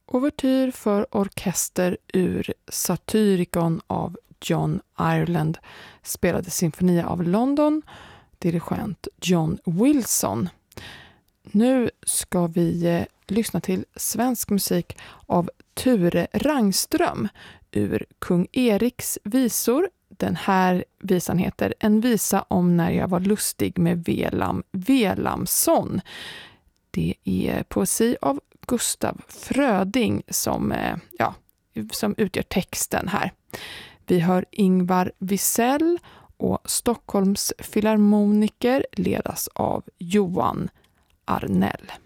Ouvertyr för orkester ur Satyricon av John Ireland, spelade Sinfonia av London, dirigent John Wilson. Nu ska vi lyssna till svensk musik av Ture Rangström ur Kung Eriks visor. Den här visan heter En visa om när jag var lustig med Velam Velamsson. Det är poesi av Gustav Fröding som utgör texten här. Vi hör Ingvar Wisell och Stockholms filharmoniker ledas av Johan Arnell.